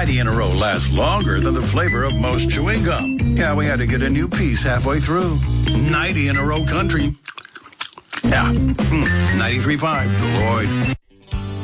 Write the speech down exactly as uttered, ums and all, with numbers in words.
ninety in a row lasts longer than the flavor of most chewing gum. Yeah, we had to get a new piece halfway through. ninety in a row country. Yeah, mm, ninety-three point five, The Royd.